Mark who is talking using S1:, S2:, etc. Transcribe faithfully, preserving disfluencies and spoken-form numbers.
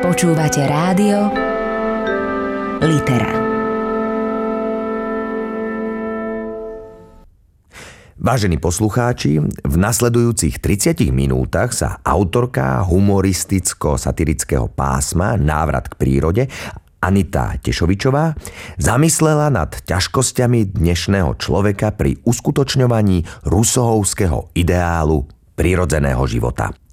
S1: Počúvate rádio Litera.
S2: Vážení poslucháči, v nasledujúcich tridsiatich minútach sa autorka humoristicko-satirického pásma Návrat k prírode Anita Tešovičová zamyslela nad ťažkosťami dnešného človeka pri uskutočňovaní Rousseauovského ideálu prirodzeného života.